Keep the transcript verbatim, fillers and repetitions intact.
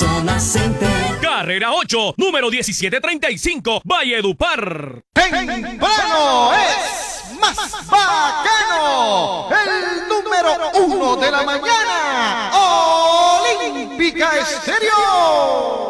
Zona Center. Carrera ocho, número diecisiete treinta y cinco, Valledupar. Temprano es más bacano. El número uno de la mañana. Olímpica Estéreo.